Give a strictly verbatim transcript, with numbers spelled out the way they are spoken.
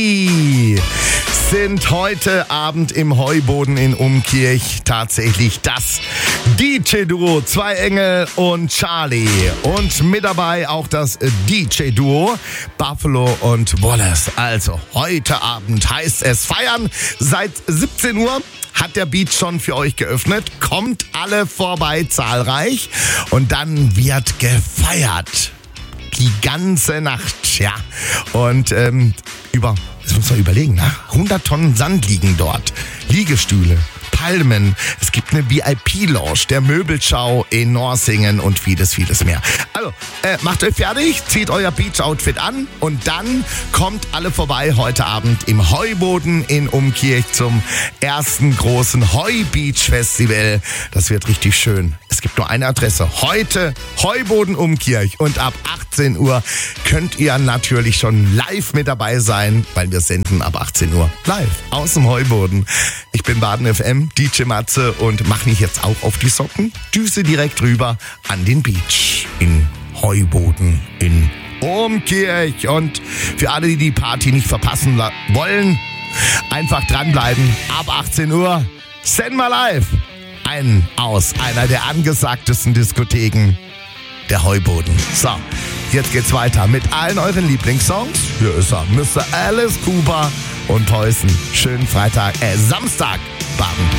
Sind heute Abend im Heuboden in Umkirch tatsächlich das D J-Duo, zwei Engel und Charlie. Und mit dabei auch das D J-Duo Buffalo und Wallace. Also heute Abend heißt es feiern. Seit siebzehn Uhr hat der Beach schon für euch geöffnet. Kommt alle vorbei, zahlreich. Und dann wird gefeiert. Die ganze Nacht, ja. Und ähm, über, das muss man überlegen, ne? hundert Tonnen Sand liegen dort. Liegestühle, Palmen, es gibt eine V I P-Lounge, der Möbelschau in Norsingen und vieles, vieles mehr. Also, äh, macht euch fertig, zieht euer Beach-Outfit an und dann kommt alle vorbei heute Abend im Heuboden in Umkirch zum ersten großen Heu-Beach-Festival. Das wird richtig schön. Es gibt nur eine Adresse. Heute Heuboden Umkirch und ab achtzehn Uhr könnt ihr natürlich schon live mit dabei sein, weil wir senden ab achtzehn Uhr live aus dem Heuboden. Ich bin Baden F M, D J Matze und mache mich jetzt auch auf die Socken, düse direkt rüber an den Beach in Heuboden in Umkirch. Und für alle, die die Party nicht verpassen la- wollen, einfach dranbleiben. Ab achtzehn Uhr senden wir live einen aus einer der angesagtesten Diskotheken, der Heuboden. So, jetzt geht's weiter mit allen euren Lieblingssongs. Hier ist er, Mister Alice Cooper und Poison. Schönen Freitag, äh, Samstag, Baden.